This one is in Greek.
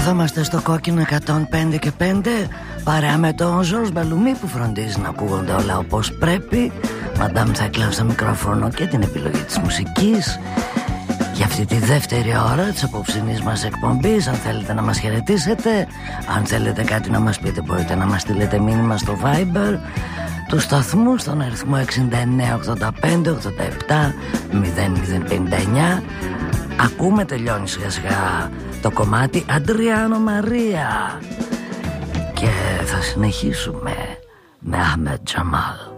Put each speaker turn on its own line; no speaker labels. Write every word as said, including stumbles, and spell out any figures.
Καθόμαστε στο κόκκινο εκατόν πέντε και πέντε, παρέα με τον Ζορζ Μπαλουμί που φροντίζει να ακούγονται όλα όπως πρέπει. Μαντάμ θα εκλάβει στο μικρόφωνο και την επιλογή της μουσικής για αυτή τη δεύτερη ώρα της απόψινής μας εκπομπής. Αν θέλετε να μας χαιρετήσετε, αν θέλετε κάτι να μας πείτε, μπορείτε να μας στείλετε μήνυμα στο Viber του σταθμού στον αριθμό εξήντα εννέα ογδόντα πέντε ογδόντα επτά μηδέν μηδέν πενήντα εννιά. Ακούμε, τελειώνει σιγά σιγά το κομμάτι Αντριάνο Μαρία και θα συνεχίσουμε με Ahmed Jamal.